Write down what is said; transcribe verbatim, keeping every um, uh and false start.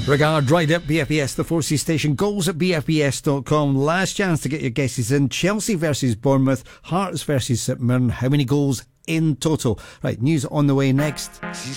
Regard right at B F B S, the four C station. Goals at b f b s dot com. Last chance to get your guesses in. Chelsea versus Bournemouth, Hearts versus St Mirren. How many goals in total? Right, news on the way next.